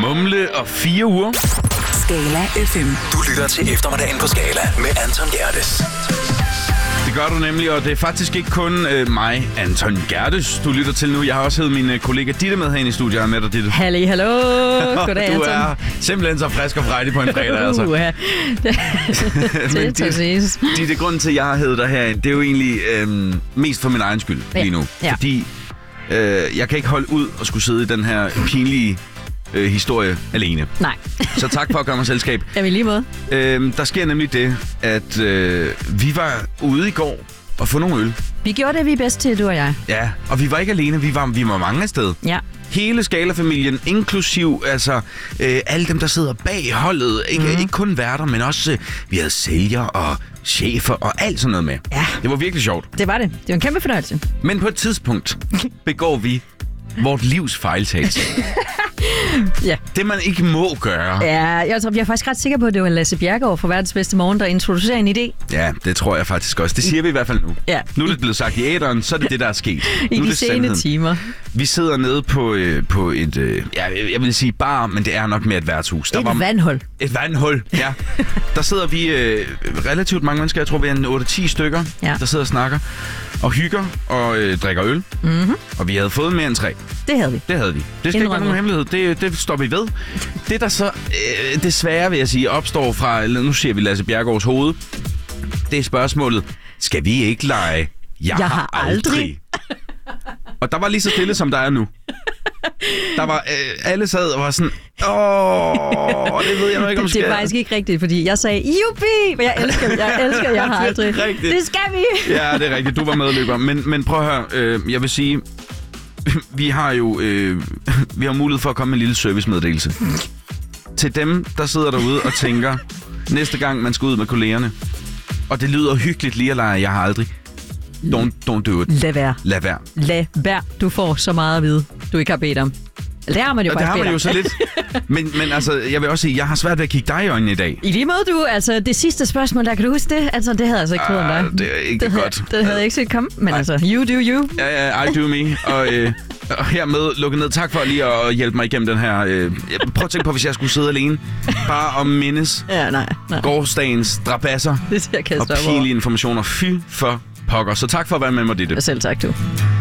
Mumle og 4 uger. Skala FM. Du lytter til eftermiddagen på Skala med Anton Gerdes. Det gør du nemlig, og det er faktisk ikke kun mig, Anton Gerdes, du lytter til nu. Jeg har også heddet min kollega Ditte med herinde i studiet. Med dig, Ditte. Hallo. Goddag, Anton. Du er simpelthen så frisk og frejdig på en fredag, altså. Men Ditte, grunden til, at jeg har heddet dig herinde, det er jo egentlig mest for min egen skyld lige nu. Ja. Fordi jeg kan ikke holde ud og skulle sidde i den her pinlige historie alene. Nej. Så tak for at gøre mig selskab. Jeg vil lige måde. Der sker nemlig det, at vi var ude i går og få nogle øl. Vi gjorde det, vi er bedst til, du og jeg. Ja, og vi var ikke alene, vi var mange afsted. Ja. Hele Skala-familien, inklusiv alle dem, der sidder bag holdet. Ikke kun værter, men også vi havde sælger og chefer og alt sådan noget med. Ja. Det var virkelig sjovt. Det var det. Det var en kæmpe fornøjelse. Men på et tidspunkt begår vi vort livs fejltagelse. Ja. Det, man ikke må gøre. Ja, jeg er faktisk ret sikker på, at det var Lasse Bjerregaard fra Verdens Bedste Morgen, der introducerer en idé. Ja, det tror jeg faktisk også. Det siger vi i hvert fald nu. Ja. Nu er det blevet sagt i æteren, så er det det, der er sket. I nu de sene timer. Vi sidder nede på et, jeg vil sige bar, men det er nok mere et værtshus. Vandhul. Et vandhul, ja. Der sidder vi relativt mange mennesker, jeg tror vi er en 8-10 stykker, der sidder og snakker og hygger og drikker øl. Mm-hmm. Og vi havde fået mere end 3. Det havde vi. Det skal ikke være nogen hemmelighed. Det står vi ved. Det, der så desværre, vil jeg sige, opstår fra, nu ser vi Lasse Bjerregaards hoved, det er spørgsmålet, skal vi ikke lege Jeg har aldrig? Og der var lige så stille, som der er nu. Der var, alle sad og var sådan, det ved jeg nu ikke, om det er faktisk ikke rigtigt, fordi jeg sagde, jubi, men jeg elsker, jeg har aldrig. Det skal vi. Ja, det er rigtigt, du var medløber. Men prøv at høre, jeg vil sige, vi har jo vi har mulighed for at komme med en lille servicemeddelelse. Til dem, der sidder derude og tænker, næste gang man skal ud med kollegerne, og det lyder hyggeligt lige at lege, jeg har aldrig. Don't do it. Lad være. Du får så meget at vide, du ikke har bedt om. Det har man jo faktisk bedt om. Det har man jo så lidt. Men altså, jeg vil også sige, jeg har svært ved at kigge dig i øjnene i dag. I lige måde, du. Altså, det sidste spørgsmål, der kan du huske det? Altså, det havde jeg altså ikke fået om dig. Det er ikke godt. Det havde jeg ikke set komme, men altså, you do you. Ja, I do me. Og hermed lukket ned. Tak for lige at hjælpe mig igennem den her. Prøv at tænke på, hvis jeg skulle sidde alene. Bare om mindes. Ja, nej. Gårdsdagens drabasser. Det skal jeg kaste og pinlige informationer. Fy for pokker. Så tak for at være med mig, Ditte. Selv tak, du.